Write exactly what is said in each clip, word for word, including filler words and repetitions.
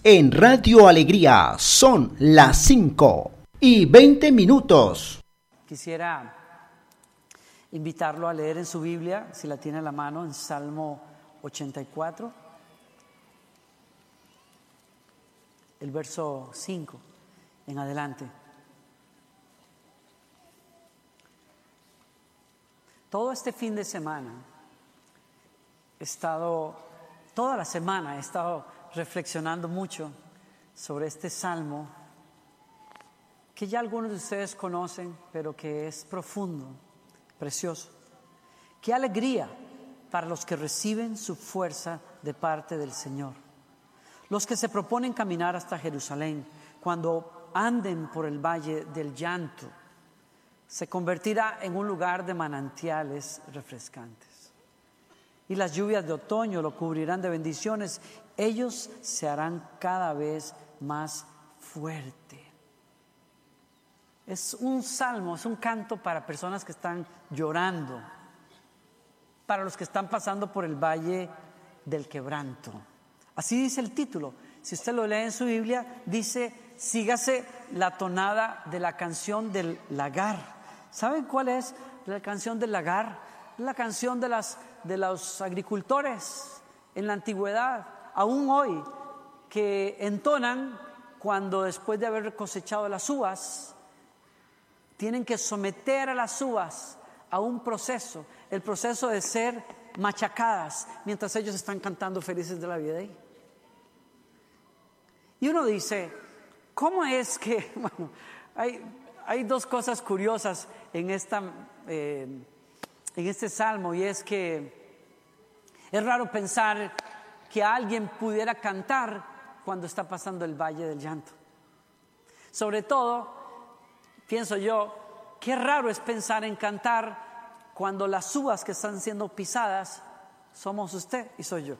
En Radio Alegría son las cinco y veinte minutos. Quisiera invitarlo a leer en su Biblia, si la tiene a la mano, en Salmo ochenta y cuatro, el verso cinco en adelante. Todo este fin de semana he estado, toda la semana he estado reflexionando mucho sobre este salmo que ya algunos de ustedes conocen, pero que es profundo, precioso. Qué alegría para los que reciben su fuerza de parte del Señor, los que se proponen caminar hasta Jerusalén, cuando anden por el valle del llanto, se convertirá en un lugar de manantiales refrescantes. Y las lluvias de otoño lo cubrirán de bendiciones. Ellos se harán cada vez más fuerte. Es un salmo, es un canto para personas que están llorando, para los que están pasando por el valle del quebranto. Así dice el título. Si usted lo lee en su Biblia, dice: sígase la tonada de la canción del lagar. ¿Saben cuál es la canción del lagar? La canción de, las, de los agricultores en la antigüedad, aún hoy, que entonan cuando después de haber cosechado las uvas, tienen que someter a las uvas a un proceso, el proceso de ser machacadas, mientras ellos están cantando felices de la vida ahí. Y uno dice, ¿cómo es que, bueno, hay... Hay dos cosas curiosas en, esta, eh, en este salmo, y es que es raro pensar que alguien pudiera cantar cuando está pasando el valle del llanto. Sobre todo, pienso yo, qué raro es pensar en cantar cuando las uvas que están siendo pisadas somos usted y soy yo.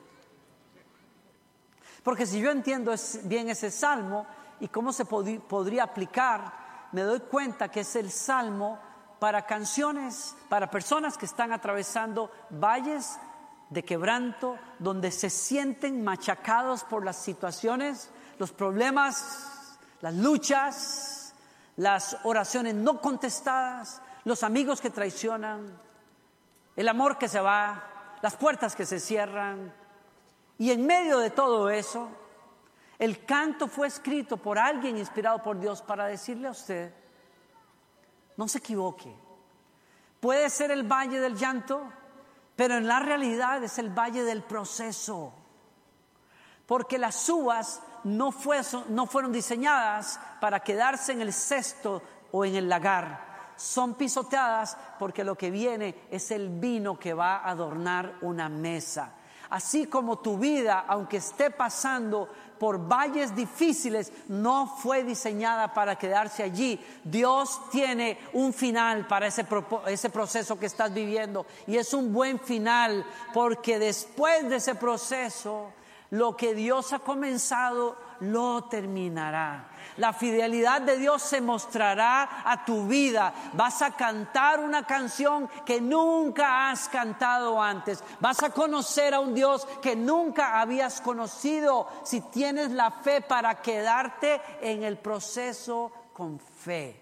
Porque si yo entiendo bien ese salmo y cómo se pod- podría aplicar, me doy cuenta que es el salmo para canciones, para personas que están atravesando valles de quebranto, donde se sienten machacados por las situaciones, los problemas, las luchas, las oraciones no contestadas, los amigos que traicionan, el amor que se va, las puertas que se cierran. Y en medio de todo eso, el canto fue escrito por alguien inspirado por Dios para decirle a usted: no se equivoque. Puede ser el valle del llanto, pero en la realidad es el valle del proceso. Porque las uvas no, fue, no fueron diseñadas para quedarse en el cesto o en el lagar. Son pisoteadas porque lo que viene es el vino que va a adornar una mesa. Así como tu vida, aunque esté pasando por valles difíciles, no fue diseñada para quedarse allí. Dios tiene un final para ese, ese proceso que estás viviendo, y es un buen final, porque después de ese proceso, lo que Dios ha comenzado lo terminará. La fidelidad de Dios se mostrará a tu vida. Vas a cantar una canción que nunca has cantado antes. Vas a conocer a un Dios que nunca habías conocido, si tienes la fe para quedarte en el proceso con fe.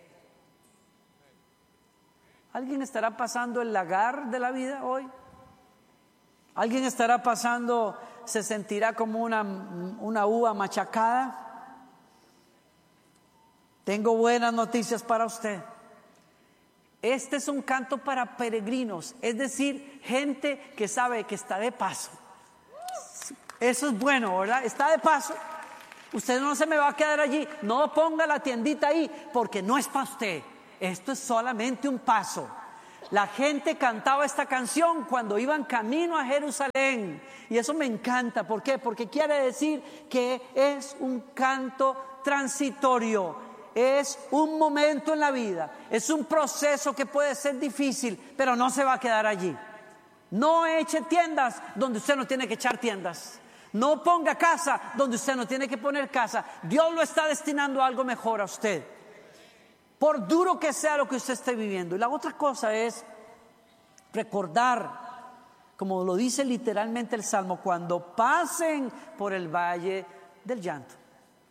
¿Alguien estará pasando el lagar de la vida hoy? ¿Alguien estará pasando, se sentirá como una, una uva machacada? Tengo buenas noticias para usted. Este es un canto para peregrinos, es decir, gente que sabe que está de paso. Eso es bueno, ¿verdad? Está de paso. Usted no se me va a quedar allí. No ponga la tiendita ahí, porque no es para usted. Esto es solamente un paso. La gente cantaba esta canción cuando iban camino a Jerusalén, y eso me encanta. ¿Por qué? Porque quiere decir que es un canto transitorio. Es un momento en la vida, es un proceso que puede ser difícil, pero no se va a quedar allí. No eche tiendas donde usted no tiene que echar tiendas. No ponga casa donde usted no tiene que poner casa. Dios lo está destinando a algo mejor a usted, por duro que sea lo que usted esté viviendo. Y la otra cosa es recordar, como lo dice literalmente el Salmo, cuando pasen por el valle del llanto.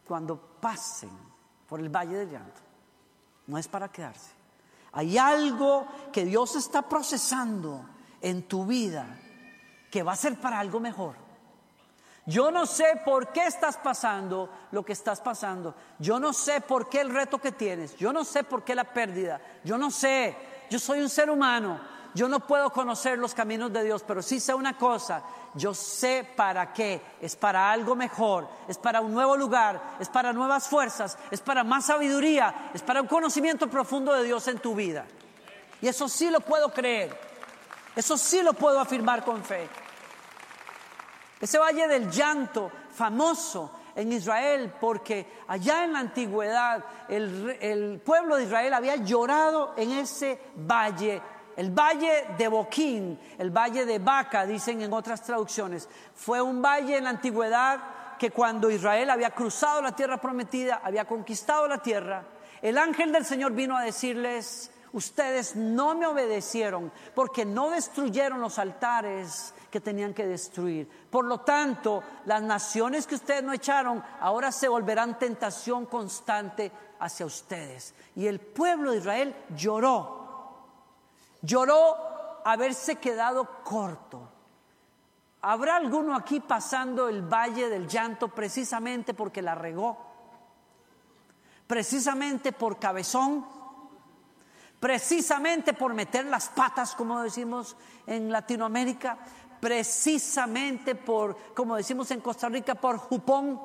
cuando pasen por el valle del llanto, no es para quedarse. Hay algo que Dios está procesando en tu vida que va a ser para algo mejor. Yo no sé por qué estás pasando lo que estás pasando. Yo no sé por qué el reto que tienes. Yo no sé por qué la pérdida. Yo no sé. Yo soy un ser humano. Yo no puedo conocer los caminos de Dios, pero sí sé una cosa. Yo sé para qué. Es para algo mejor. Es para un nuevo lugar. Es para nuevas fuerzas. Es para más sabiduría. Es para un conocimiento profundo de Dios en tu vida. Y eso sí lo puedo creer. Eso sí lo puedo afirmar con fe. Ese valle del llanto, famoso en Israel, porque allá en la antigüedad el, el pueblo de Israel había llorado en ese valle, el valle de Boquín, el valle de Baca, dicen en otras traducciones. Fue un valle en la antigüedad que cuando Israel había cruzado la tierra prometida, había conquistado la tierra, el ángel del Señor vino a decirles: ustedes no me obedecieron porque no destruyeron los altares que tenían que destruir. Por lo tanto, las naciones que ustedes no echaron ahora se volverán tentación constante hacia ustedes. Y el pueblo de Israel lloró. Lloró haberse quedado corto. ¿Habrá alguno aquí pasando el valle del llanto precisamente porque la regó? Precisamente por cabezón. Precisamente por meter las patas, como decimos en Latinoamérica. Precisamente por, como decimos en Costa Rica, por jupón.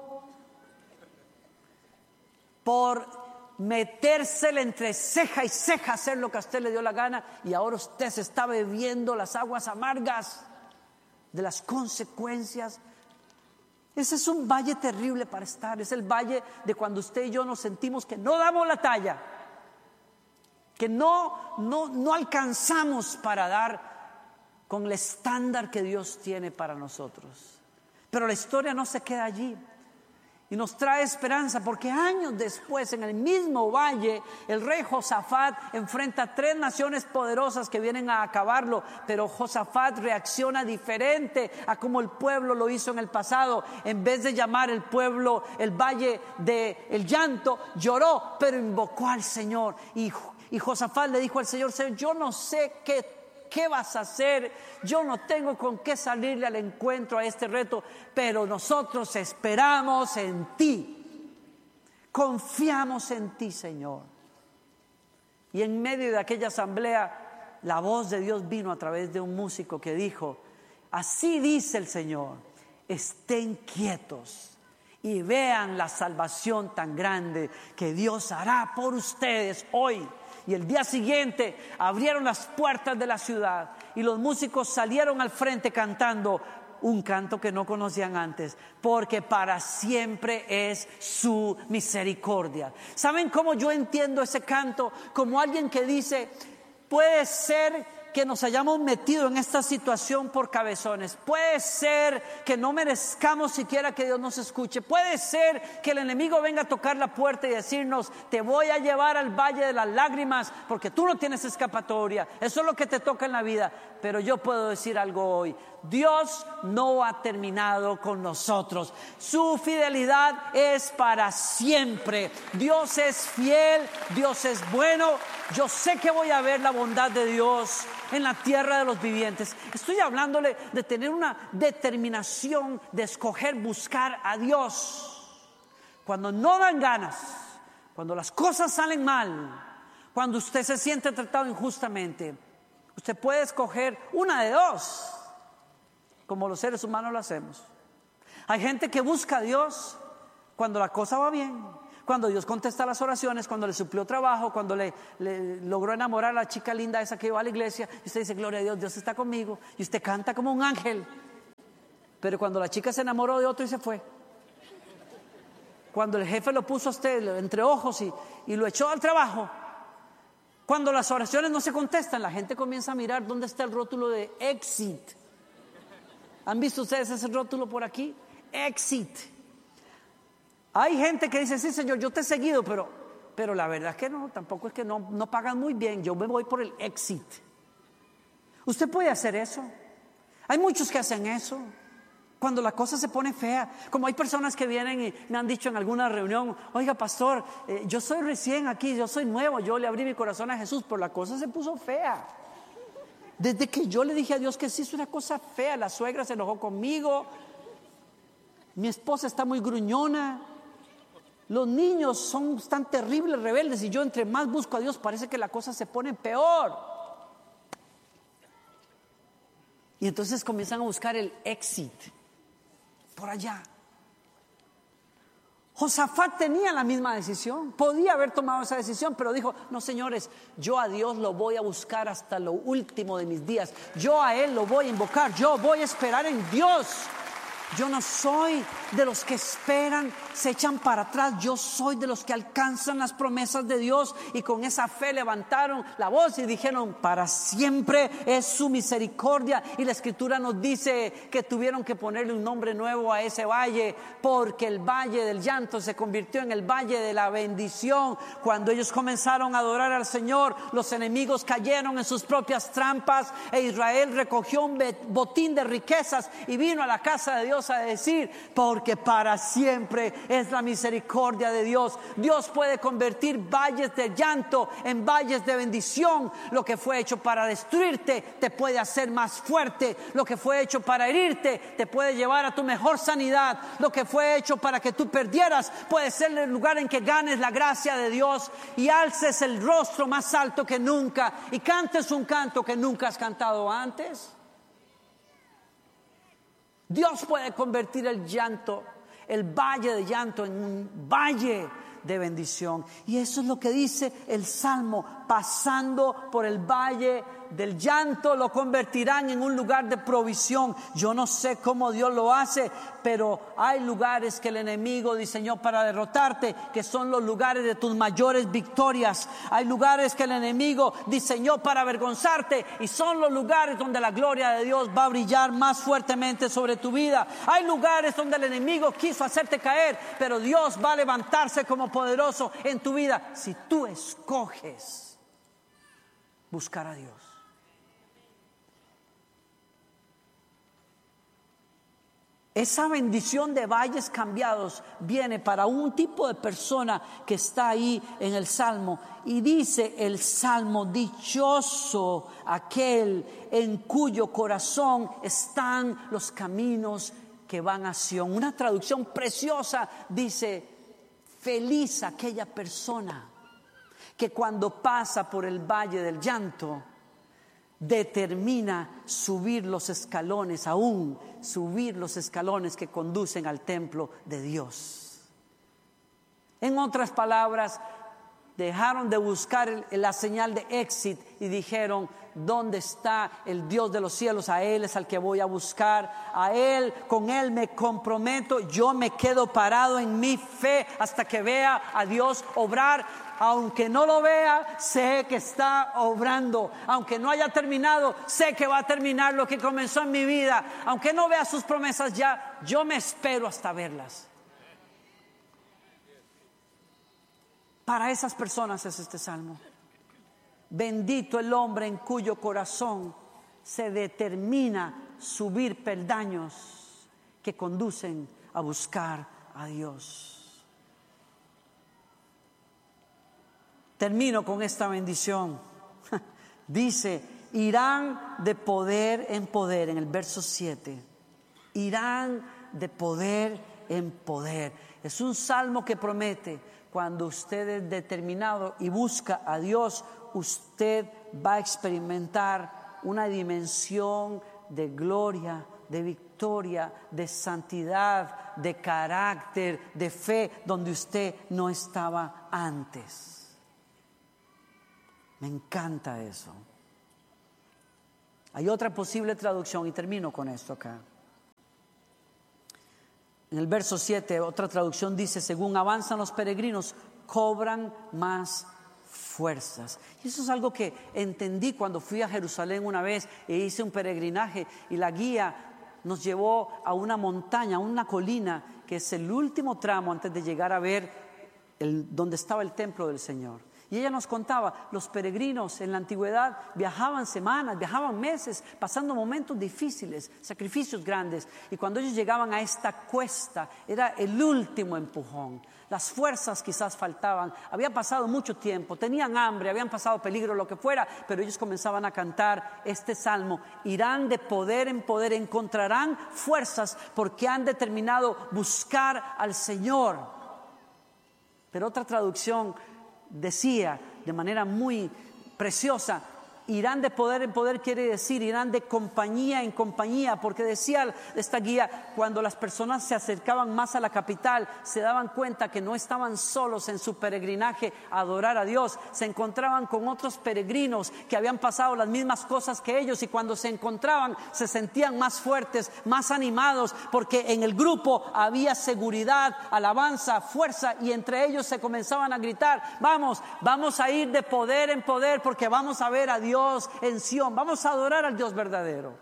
Por metérsele entre ceja y ceja, hacer lo que a usted le dio la gana, y ahora usted se está bebiendo las aguas amargas de las consecuencias. Ese es un valle terrible para estar. Es el valle de cuando usted y yo nos sentimos que no damos la talla, que no, no, no alcanzamos para dar con el estándar que Dios tiene para nosotros. Pero la historia no se queda allí y nos trae esperanza, porque años después, en el mismo valle, el rey Josafat enfrenta a tres naciones poderosas que vienen a acabarlo, pero Josafat reacciona diferente a como el pueblo lo hizo en el pasado. En vez de llamar el pueblo el valle del llanto, lloró, pero invocó al Señor. Y Y Josafat le dijo al Señor: Señor, yo no sé qué, qué vas a hacer, yo no tengo con qué salirle al encuentro a este reto, pero nosotros esperamos en ti, confiamos en ti, Señor. Y en medio de aquella asamblea, la voz de Dios vino a través de un músico que dijo: así dice el Señor, estén quietos y vean la salvación tan grande que Dios hará por ustedes hoy. Y el día siguiente abrieron las puertas de la ciudad y los músicos salieron al frente cantando un canto que no conocían antes, porque para siempre es su misericordia. ¿Saben cómo yo entiendo ese canto? Como alguien que dice: puede ser que nos hayamos metido en esta situación por cabezones, puede ser que no merezcamos siquiera que Dios nos escuche, puede ser que el enemigo venga a tocar la puerta y decirnos: te voy a llevar al valle de las lágrimas porque tú no tienes escapatoria, eso es lo que te toca en la vida. Pero yo puedo decir algo hoy: Dios no ha terminado con nosotros, su fidelidad es para siempre. Dios es fiel, Dios es bueno. Yo sé que voy a ver la bondad de Dios en la tierra de los vivientes. Estoy hablándole de tener una determinación de escoger buscar a Dios cuando no dan ganas, cuando las cosas salen mal, cuando usted se siente tratado injustamente. Usted puede escoger una de dos, como los seres humanos lo hacemos. Hay gente que busca a Dios cuando la cosa va bien, cuando Dios contesta las oraciones, cuando le suplió trabajo, cuando le, le logró enamorar a la chica linda esa que iba a la iglesia, y usted dice: gloria a Dios, Dios está conmigo, y usted canta como un ángel. Pero cuando la chica se enamoró de otro y se fue, cuando el jefe lo puso a usted entre ojos y, y lo echó al trabajo, cuando las oraciones no se contestan, la gente comienza a mirar dónde está el rótulo de exit. ¿Han visto ustedes ese rótulo por aquí? Exit. Hay gente que dice: sí, Señor, yo te he seguido, pero, pero la verdad es que no, tampoco es que no, no pagan muy bien, yo me voy por el exit. Usted puede hacer eso. Hay muchos que hacen eso. Cuando la cosa se pone fea, como hay personas que vienen y me han dicho en alguna reunión, oiga pastor, eh, yo soy recién aquí, yo soy nuevo, yo le abrí mi corazón a Jesús, pero la cosa se puso fea. Desde que yo le dije a Dios que sí, es una cosa fea, la suegra se enojó conmigo, mi esposa está muy gruñona, los niños son tan terribles, rebeldes, y yo entre más busco a Dios parece que la cosa se pone peor. Y entonces comienzan a buscar el exit por allá. Josafat tenía la misma decisión, podía haber tomado esa decisión, pero dijo, no señores, yo a Dios lo voy a buscar hasta lo último de mis días, yo a Él lo voy a invocar, yo voy a esperar en Dios. Yo no soy de los que esperan, se echan para atrás. Yo soy de los que alcanzan las promesas de Dios. Y con esa fe levantaron la voz y dijeron, para siempre es su misericordia. Y la escritura nos dice que tuvieron que ponerle un nombre nuevo a ese valle, porque el valle del llanto se convirtió en el valle de la bendición. Cuando ellos comenzaron a adorar al Señor, los enemigos cayeron en sus propias trampas, e Israel recogió un botín de riquezas y vino a la casa de Dios a decir, porque para siempre es la misericordia de Dios. Dios puede convertir valles de llanto en valles de bendición. Lo que fue hecho para destruirte te puede hacer más fuerte. Lo que fue hecho para herirte te puede llevar a tu mejor sanidad. Lo que fue hecho para que tú perdieras puede ser el lugar en que ganes la gracia de Dios y alces el rostro más alto que nunca y cantes un canto que nunca has cantado antes. Dios puede convertir el llanto, el valle de llanto, en un valle de bendición. Y eso es lo que dice el Salmo: pasando por el valle del llanto, lo convertirán en un lugar de provisión. Yo no sé cómo Dios lo hace, pero hay lugares que el enemigo diseñó para derrotarte, que son los lugares de tus mayores victorias. Hay lugares que el enemigo diseñó para avergonzarte, y son los lugares donde la gloria de Dios va a brillar más fuertemente sobre tu vida. Hay lugares donde el enemigo quiso hacerte caer, pero Dios va a levantarse como poderoso en tu vida si tú escoges buscar a Dios. Esa bendición de valles cambiados viene para un tipo de persona que está ahí en el Salmo. Y dice el Salmo: dichoso aquel en cuyo corazón están los caminos que van a Sión. Una traducción preciosa dice: feliz aquella persona que cuando pasa por el valle del llanto determina subir los escalones, aún subir los escalones que conducen al templo de Dios. En otras palabras, dejaron de buscar la señal de éxito y dijeron: ¿dónde está el Dios de los cielos? A Él es al que voy a buscar, a Él, con Él me comprometo. Yo me quedo parado en mi fe hasta que vea a Dios obrar. Aunque no lo vea, sé que está obrando. Aunque no haya terminado, sé que va a terminar lo que comenzó en mi vida. Aunque no vea sus promesas ya, yo me espero hasta verlas. Para esas personas es este salmo. Bendito el hombre en cuyo corazón se determina subir peldaños que conducen a buscar a Dios. Termino con esta bendición. Dice: irán de poder en poder, en el verso siete. Irán de poder en poder. Es un salmo que promete: cuando usted es determinado y busca a Dios, usted va a experimentar una dimensión de gloria, de victoria, de santidad, de carácter, de fe, donde usted no estaba antes. Me encanta eso. Hay otra posible traducción, y termino con esto acá. En el verso siete, otra traducción dice: según avanzan los peregrinos, cobran más fuerzas. Y eso es algo que entendí cuando fui a Jerusalén una vez e hice un peregrinaje, y la guía nos llevó a una montaña, a una colina, que es el último tramo antes de llegar a ver el, donde estaba el templo del Señor. Y ella nos contaba, los peregrinos en la antigüedad viajaban semanas, viajaban meses, pasando momentos difíciles, sacrificios grandes. Y cuando ellos llegaban a esta cuesta, era el último empujón. Las fuerzas quizás faltaban, había pasado mucho tiempo, tenían hambre, habían pasado peligro, lo que fuera, pero ellos comenzaban a cantar este salmo: irán de poder en poder, encontrarán fuerzas porque han determinado buscar al Señor. Pero otra traducción decía de manera muy preciosa: irán de poder en poder, quiere decir irán de compañía en compañía, porque decía esta guía, cuando las personas se acercaban más a la capital, se daban cuenta que no estaban solos en su peregrinaje a adorar a Dios, se encontraban con otros peregrinos que habían pasado las mismas cosas que ellos, y cuando se encontraban se sentían más fuertes, más animados, porque en el grupo había seguridad, alabanza, fuerza, y entre ellos se comenzaban a gritar: vamos, vamos a ir de poder en poder, porque vamos a ver a Dios en Sión, vamos a adorar al Dios verdadero.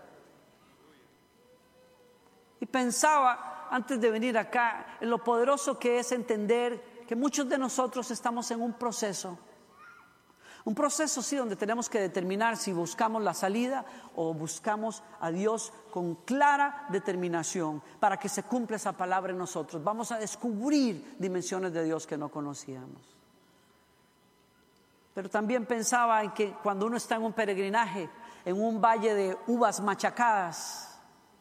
Y pensaba antes de venir acá en lo poderoso que es entender que muchos de nosotros estamos en un proceso, un proceso sí, donde tenemos que determinar si buscamos la salida o buscamos a Dios con clara determinación para que se cumpla esa palabra en nosotros. Vamos a descubrir dimensiones de Dios que no conocíamos. Pero también pensaba en que cuando uno está en un peregrinaje, en un valle de uvas machacadas,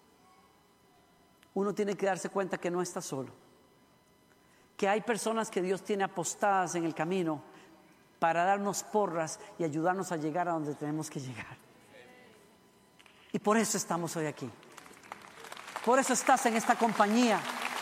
uno tiene que darse cuenta que no está solo, que hay personas que Dios tiene apostadas en el camino para darnos porras y ayudarnos a llegar a donde tenemos que llegar. Y por eso estamos hoy aquí, por eso estás en esta compañía.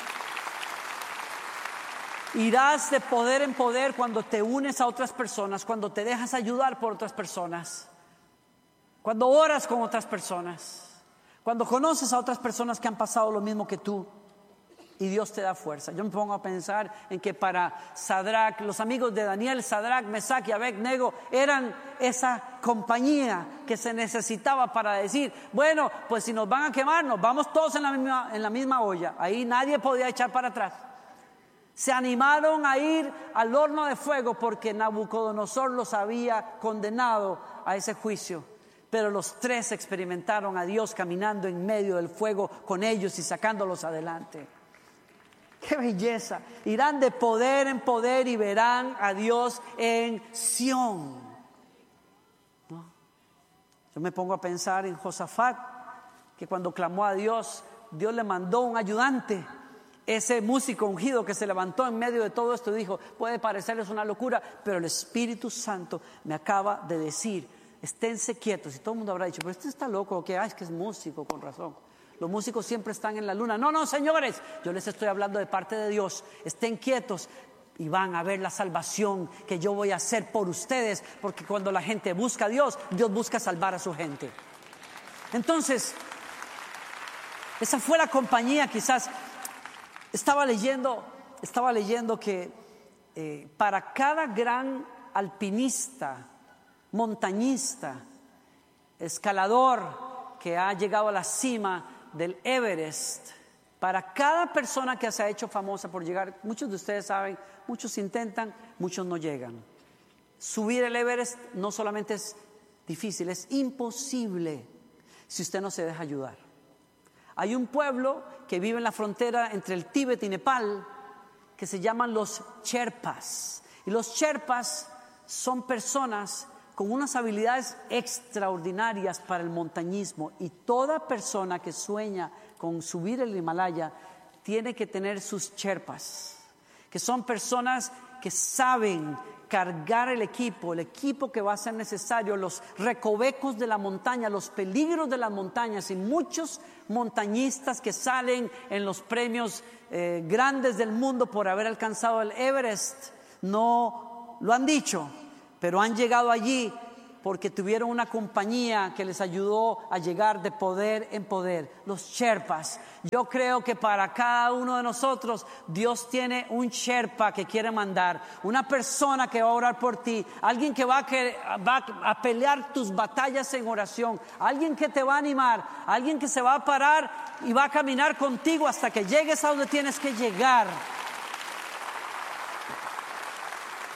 Irás de poder en poder cuando te unes a otras personas, cuando te dejas ayudar por otras personas, cuando oras con otras personas, cuando conoces a otras personas que han pasado lo mismo que tú y Dios te da fuerza. Yo me pongo a pensar en que para Sadrach, los amigos de Daniel, Sadrach, Mesach y Abednego eran esa compañía que se necesitaba para decir: bueno, pues si nos van a quemar, nos vamos todos en la misma, en la misma olla. Ahí nadie podía echar para atrás. Se animaron a ir al horno de fuego porque Nabucodonosor los había condenado a ese juicio. Pero los tres experimentaron a Dios caminando en medio del fuego con ellos y sacándolos adelante. ¡Qué belleza! Irán de poder en poder y verán a Dios en Sión. ¿No? Yo me pongo a pensar en Josafat, que cuando clamó a Dios, Dios le mandó un ayudante. Ese músico ungido que se levantó en medio de todo esto y dijo: puede parecerles una locura, pero el Espíritu Santo me acaba de decir: esténse quietos. Y todo el mundo habrá dicho: pero este está loco, que ah, es que es músico, con razón. Los músicos siempre están en la luna. No, no, señores, yo les estoy hablando de parte de Dios. Estén quietos y van a ver la salvación que yo voy a hacer por ustedes, porque cuando la gente busca a Dios, Dios busca salvar a su gente. Entonces, esa fue la compañía. Quizás Estaba leyendo, estaba leyendo que eh, para cada gran alpinista, montañista, escalador que ha llegado a la cima del Everest, para cada persona que se ha hecho famosa por llegar, muchos de ustedes saben, muchos intentan, muchos no llegan. Subir el Everest no solamente es difícil, es imposible si usted no se deja ayudar. Hay un pueblo que vive en la frontera entre el Tíbet y Nepal que se llaman los Sherpas. Y los Sherpas son personas con unas habilidades extraordinarias para el montañismo. Y toda persona que sueña con subir el Himalaya tiene que tener sus Sherpas, que son personas que saben cargar el equipo, el equipo que va a ser necesario, los recovecos de la montaña, los peligros de las montañas. Y muchos montañistas que salen en los premios eh, grandes del mundo por haber alcanzado el Everest no lo han dicho, pero han llegado allí porque tuvieron una compañía que les ayudó a llegar de poder en poder, los Sherpas. Yo creo que para cada uno de nosotros Dios tiene un Sherpa que quiere mandar, una persona que va a orar por ti, alguien que va a, que, va a pelear tus batallas en oración, alguien que te va a animar, alguien que se va a parar y va a caminar contigo hasta que llegues a donde tienes que llegar.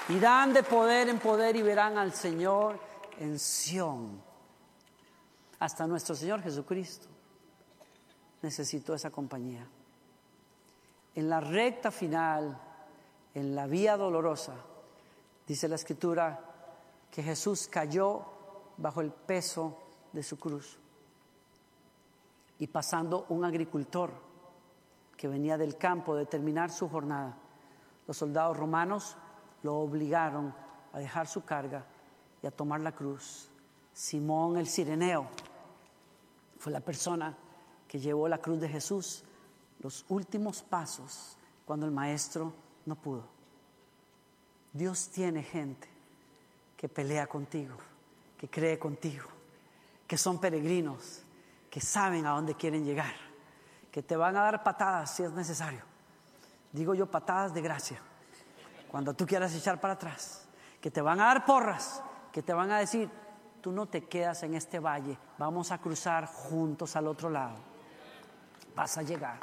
Irán de poder en poder y verán al Señor en Sión. Hasta nuestro Señor Jesucristo necesitó esa compañía. En la recta final, en la vía dolorosa, dice la Escritura que Jesús cayó bajo el peso de su cruz. Y pasando un agricultor que venía del campo de terminar su jornada, los soldados romanos lo obligaron a dejar su carga y a tomar la cruz. Simón el Cireneo fue la persona que llevó la cruz de Jesús los últimos pasos cuando el maestro no pudo. Dios tiene gente que pelea contigo, que cree contigo, que son peregrinos, que saben a dónde quieren llegar, que te van a dar patadas si es necesario. Digo yo, patadas de gracia. Cuando tú quieras echar para atrás, que te van a dar porras, que te van a decir, tú no te quedas en este valle, vamos a cruzar juntos al otro lado. Vas a llegar.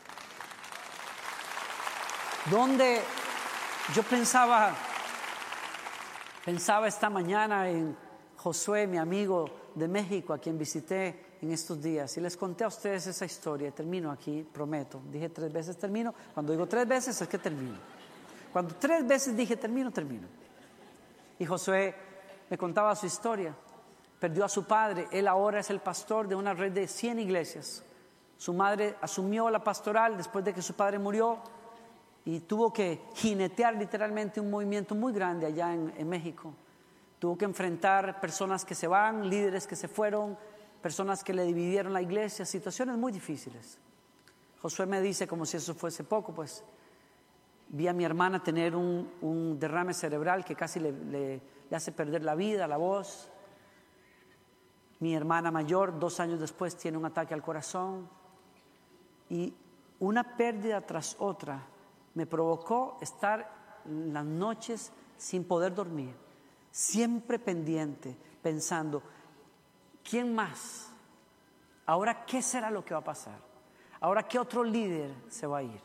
Donde yo pensaba, pensaba esta mañana en Josué, mi amigo de México, a quien visité en estos días, y les conté a ustedes esa historia. Termino aquí, prometo. Dije tres veces termino. Cuando digo tres veces es que termino. Cuando tres veces dije termino, termino. Y Josué me contaba su historia. Perdió a su padre. Él ahora es el pastor de una red de cien iglesias. Su madre asumió la pastoral después de que su padre murió y tuvo que jinetear literalmente un movimiento muy grande allá en, en México. Tuvo que enfrentar personas que se van, líderes que se fueron, personas que le dividieron la iglesia, situaciones muy difíciles. Josué me dice, como si eso fuese poco, pues vi a mi hermana tener un, un derrame cerebral que casi le, le, le hace perder la vida, la voz. Mi hermana mayor, dos años después, tiene un ataque al corazón. Y una pérdida tras otra me provocó estar en las noches sin poder dormir, siempre pendiente, pensando, ¿quién más? Ahora, ¿qué será lo que va a pasar? Ahora, ¿qué otro líder se va a ir?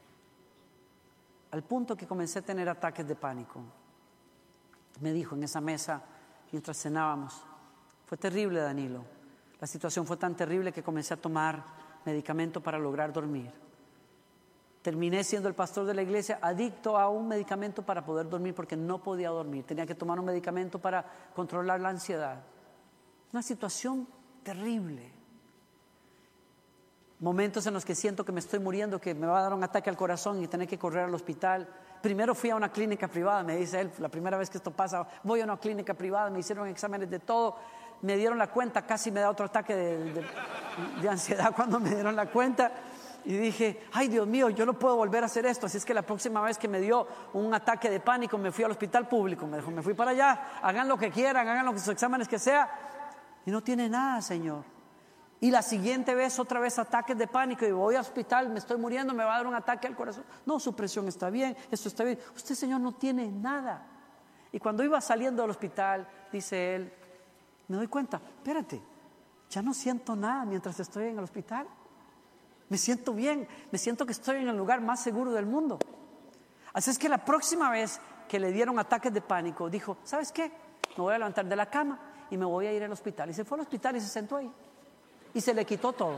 Al punto que comencé a tener ataques de pánico. Me dijo en esa mesa, mientras cenábamos, fue terrible, Danilo. La situación fue tan terrible que comencé a tomar medicamento para lograr dormir. Terminé siendo el pastor de la iglesia adicto a un medicamento para poder dormir porque no podía dormir. Tenía que tomar un medicamento para controlar la ansiedad. Una situación terrible. Momentos en los que siento que me estoy muriendo, que me va a dar un ataque al corazón y tener que correr al hospital. Primero fui a una clínica privada, me dice él, la primera vez que esto pasa, voy a una clínica privada, me hicieron exámenes de todo, me dieron la cuenta, casi me da otro ataque de, de, de ansiedad cuando me dieron la cuenta. Y dije, ay Dios mío, yo no puedo volver a hacer esto. Así es que la próxima vez que me dio un ataque de pánico, me fui al hospital público. Me dijo, me fui para allá, hagan lo que quieran, hagan los exámenes que sea. Y no tiene nada, Señor. Y la siguiente vez, otra vez ataques de pánico. Y voy al hospital, me estoy muriendo, me va a dar un ataque al corazón. No, su presión está bien, esto está bien. Usted, Señor, no tiene nada. Y cuando iba saliendo del hospital, dice él, me doy cuenta, espérate, ya no siento nada mientras estoy en el hospital. Me siento bien, me siento que estoy en el lugar más seguro del mundo. Así es que la próxima vez que le dieron ataques de pánico, dijo, ¿sabes qué? Me voy a levantar de la cama y me voy a ir al hospital. Y se fue al hospital y se sentó ahí. Y se le quitó todo.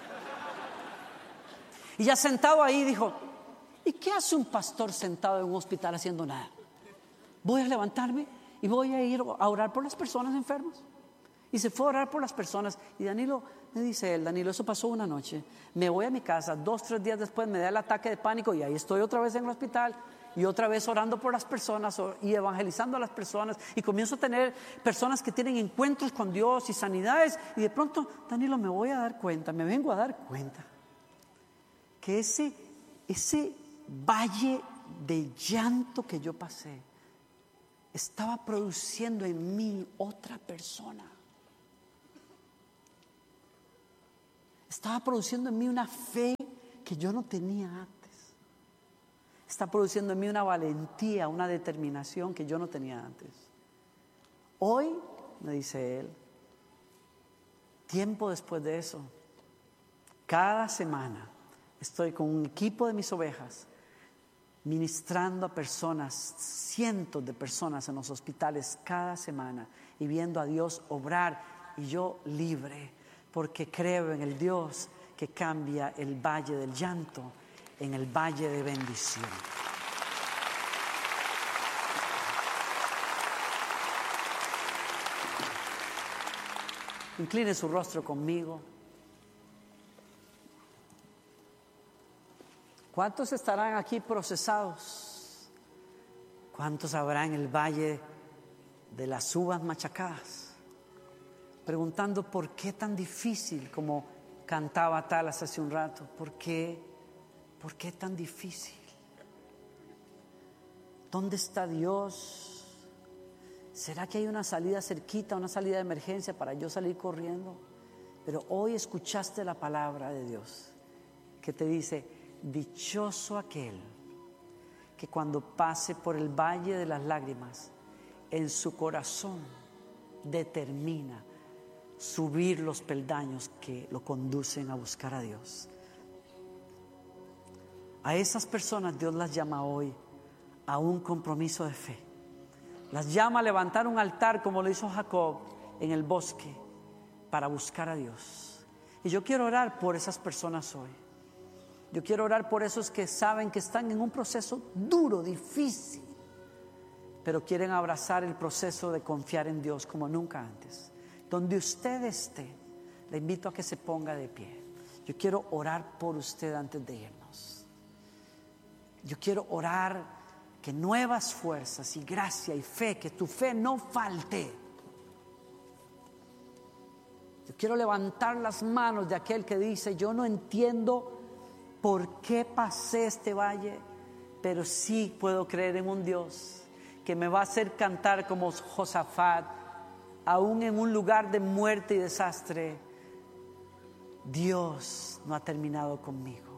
Y ya sentado ahí dijo, ¿y qué hace un pastor sentado en un hospital haciendo nada? Voy a levantarme y voy a ir a orar por las personas enfermas. Y se fue a orar por las personas. Y Danilo, me dice él, Danilo, eso pasó una noche. Me voy a mi casa, dos, tres días después me da el ataque de pánico y ahí estoy otra vez en el hospital y otra vez orando por las personas y evangelizando a las personas. Y comienzo a tener personas que tienen encuentros con Dios y sanidades. Y de pronto, Danilo, me voy a dar cuenta, me vengo a dar cuenta que ese, ese valle de llanto que yo pasé estaba produciendo en mí otra persona. Estaba produciendo en mí una fe que yo no tenía antes. Está produciendo en mí una valentía, una determinación que yo no tenía antes. Hoy, me dice él, tiempo después de eso, cada semana estoy con un equipo de mis ovejas ministrando a personas, cientos de personas en los hospitales cada semana y viendo a Dios obrar, y yo libre, porque creo en el Dios que cambia el valle del llanto en el valle de bendición. Incline su rostro conmigo. ¿Cuántos estarán aquí procesados? ¿Cuántos habrá en el valle de las uvas machacadas? Preguntando por qué tan difícil, como cantaba Talas hace un rato. ¿Por qué? ¿Por qué tan difícil? ¿Dónde está Dios? ¿Será que hay una salida cerquita, una salida de emergencia para yo salir corriendo? Pero hoy escuchaste la palabra de Dios que te dice: dichoso aquel que cuando pase por el valle de las lágrimas, en su corazón determina subir los peldaños que lo conducen a buscar a Dios. A esas personas Dios las llama hoy a un compromiso de fe. Las llama a levantar un altar como lo hizo Jacob en el bosque para buscar a Dios. Y yo quiero orar por esas personas hoy. Yo quiero orar por esos que saben que están en un proceso duro, difícil, pero quieren abrazar el proceso de confiar en Dios como nunca antes. Donde usted esté, le invito a que se ponga de pie. Yo quiero orar por usted antes de irnos. Yo quiero orar que nuevas fuerzas y gracia y fe, que tu fe no falte. Yo quiero levantar las manos de aquel que dice: yo no entiendo por qué pasé este valle, pero sí puedo creer en un Dios que me va a hacer cantar como Josafat, aún en un lugar de muerte y desastre. Dios no ha terminado conmigo.